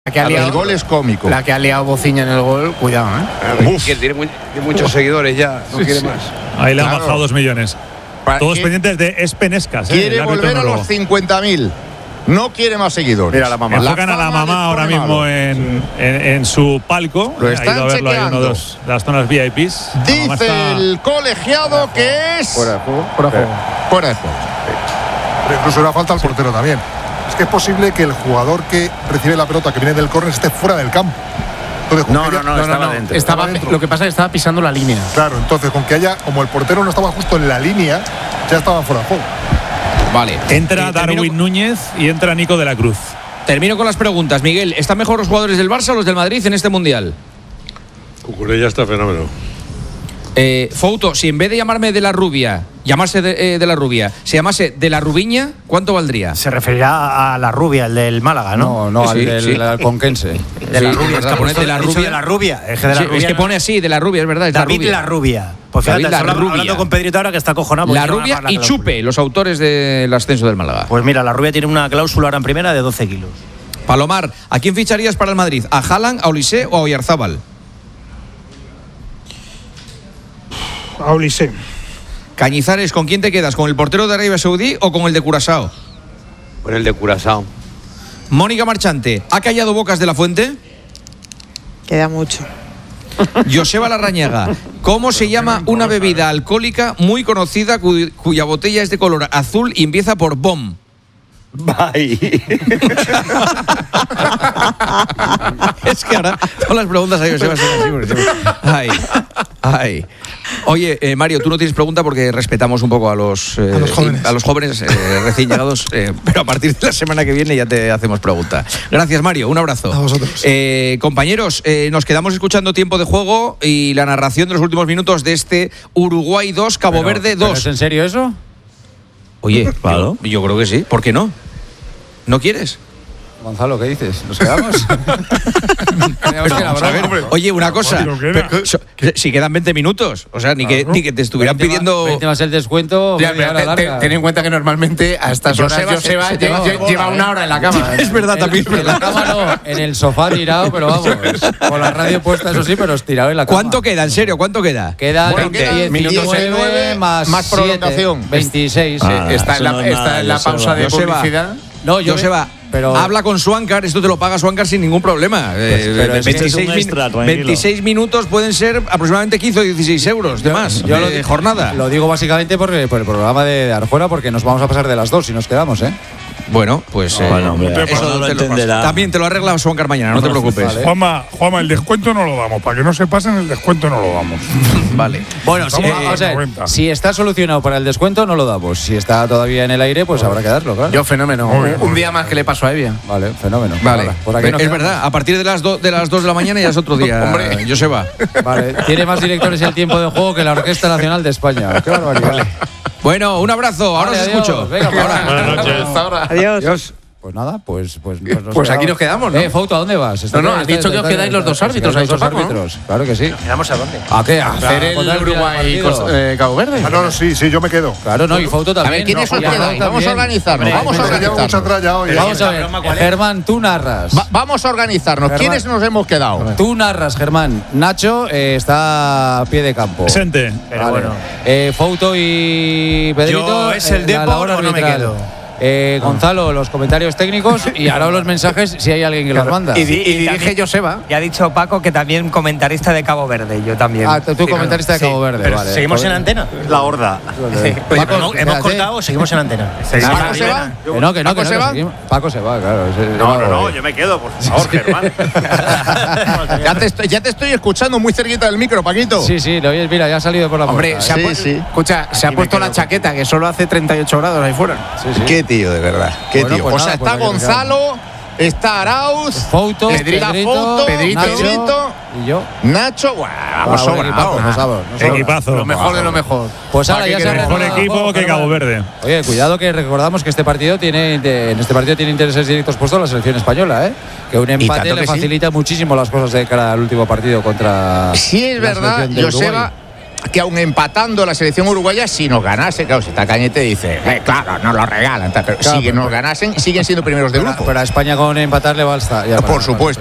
El gol es cómico. La que ha liado Bociña en el gol, cuidado, Que tiene muchos seguidores ya, no quiere más. Ahí le han bajado 2 millones. Todos pendientes de Espenescas. Quiere volver a los 50.000. No quiere más seguidores. Mira la mamá. Enfocan a la mamá ahora mismo en su palco. Lo están ha ido a verlo ahí en chequeando. de las zonas VIPs. Dice el colegiado que es Fuera de juego. fuera de juego. Pero incluso era falta al portero también. Es que es posible que el jugador que recibe la pelota que viene del córner esté fuera del campo. Entonces, No, estaba dentro. Estaba dentro. Lo que pasa es que estaba pisando la línea. Claro, entonces con que haya, como el portero no estaba justo en la línea, ya estaba fuera de juego. Vale. Entra Darwin Núñez y entra Nico de la Cruz. Termino con las preguntas. Miguel, ¿están mejor los jugadores del Barça o los del Madrid en este Mundial? Cucurella está fenómeno. Fouto, si en vez de llamarme de la Rubia, llamarse de la Rubia, se llamase de la Rubiña, ¿cuánto valdría? Se referirá a la Rubia, el del Málaga, ¿no? No, Sí, al sí. del Alconquense. De la Rubia, es que pone de la Rubia. de la Rubia. Es que, de la Sí, Rubia es que pone así, de la Rubia, es verdad. Es David la la Rubia. Pues David fíjate, la Rubia. hablando con Pedrito ahora que está acojonado. La Rubia y Chupe, los autores del ascenso del Málaga. Pues mira, la Rubia tiene una cláusula ahora en primera de 12 kilos. Palomar, ¿a quién ficharías para el Madrid? ¿A Haaland, a Olise o a Oyarzábal? A Olise. Cañizares, ¿con quién te quedas? ¿Con el portero de Arabia Saudí o con el de Curazao? Con el de Curazao. Mónica Marchante, ¿ha callado bocas de la Fuente? Queda mucho. Joseba Larrañaga, ¿cómo se llama una bebida alcohólica muy conocida cuya botella es de color azul y empieza por BOM? Bye. Es que ahora todas las preguntas a Joseba son así. Ay. Oye, Mario, tú no tienes pregunta porque respetamos un poco a los jóvenes recién llegados, pero a partir de la semana que viene ya te hacemos pregunta. Gracias, Mario, un abrazo. A vosotros. Compañeros, nos quedamos escuchando tiempo de juego y la narración de los últimos minutos de este Uruguay 2, Cabo Verde 2. ¿Es en serio eso? Oye, claro. Yo creo que sí. ¿Por qué no? ¿No quieres? Gonzalo, ¿qué dices? ¿Nos quedamos? Vamos a ver. Oye, una cosa. Si quedan 20 minutos. O sea, ni que te estuvieran pidiendo. 20 más el descuento. Ya, ten en cuenta que normalmente a estas horas Joseba lleva una hora en la cama. Es verdad, también. En la cama no, en el sofá tirado, pero vamos. Con la radio puesta, eso sí, pero estirado en la cama. ¿Cuánto queda? En serio, ¿cuánto queda? Queda Bueno, 19 más prolongación. 26. Está en la pausa de publicidad. No, Joseba, pero habla con Swankar, esto te lo paga Swankar sin ningún problema. pero es 26 minutos pueden ser aproximadamente 15 o 16 euros de más de jornada. Lo digo básicamente por el programa de Arjona, porque nos vamos a pasar de las 2 si nos quedamos, ¿eh? Bueno, pues eso también te lo arregla Swankar mañana, no te preocupes. Vale. Juanma, el descuento no lo damos. Para que no se pasen, el descuento no lo damos. Vale. Bueno, si está solucionado para el descuento, no lo damos. Si está todavía en el aire, pues habrá que darlo, claro. Yo, fenómeno. Un día más que le paso a Evia. Vale, fenómeno. Vale. Por aquí Es verdad, a partir de las 2 de la mañana ya es otro día. Hombre. Joseba. Vale, tiene más directores el tiempo de juego que la Orquesta Nacional de España. Qué barbaridad. Bueno, un abrazo. Ahora os escucho. Venga, Buenas noches. Adiós. Pues nada, pues aquí nos quedamos, ¿no? Fouto, ¿a dónde vas? No, has dicho que os quedáis los dos árbitros, ha dicho Paco, ¿no? árbitros. Claro que sí. ¿Quedamos a dónde? ¿A qué? ¿A Hacer el Uruguay Cabo Verde. No, sí, yo me quedo. Claro, no, y Fouto también. A ver, ¿quiénes os No, quedáis? Vamos a organizarnos. Llevo mucha tralla hoy. Vamos a ver, Germán, tú narras. Vamos a organizarnos. Germán. ¿Quiénes nos hemos quedado? Tú narras, Germán. Nacho está a pie de campo. Presente. Pero bueno. Fouto y Pedrito. Yo es el Depor o no me quedo. Gonzalo, los comentarios técnicos y ahora los mensajes si hay alguien que los manda. Y dirige Joseba. Ya ha dicho Paco que también comentarista de Cabo Verde, yo también. Tú comentarista de Cabo Verde, Pero vale. ¿seguimos en antena? La horda. Paco, ¿Hemos cortado o seguimos en antena? ¿Paco se va? Que ¿Paco se va? seguimos. Paco se va, claro. No, yo me quedo, por favor, Germán. Ya te estoy escuchando muy cerquita del micro, Paquito. Sí, lo oyes, mira, ya ha salido por la Hombre, puerta. escucha, se ha puesto la chaqueta, que solo hace 38 grados ahí fuera. Qué tío, de verdad. Qué Bueno, tío. pues O sea, nada, pues está aquí nos Gonzalo, está Arauz, Fouto, está Fouto, Pedrito, y yo. Nacho. Vamos sobrados. Equipazo. Lo mejor de lo mejor. Pues ahora ya se ha Mejor reanudado equipo el juego, que Germán. Cabo Verde. Oye, cuidado que recordamos que en este partido tiene intereses directos puestos la selección española, ¿eh? Que un empate tanto le que sí. facilita muchísimo las cosas de cara al último partido contra. Sí, es la verdad, selección de Joseba. Uruguay. que aun empatando la selección uruguaya, si nos ganase, claro, si está Cañete dice, claro, nos lo regalan, pero claro, si nos ganasen, siguen siendo primeros de grupo. Pero a España con empatar le basta. Por supuesto.